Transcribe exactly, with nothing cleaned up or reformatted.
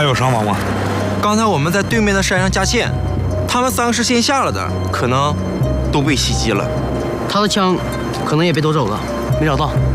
有伤亡吗？ 刚才我们在对面的山上架线，他们三个是先下了的，可能都被袭击了。 他的枪可能也被夺走了，没找到。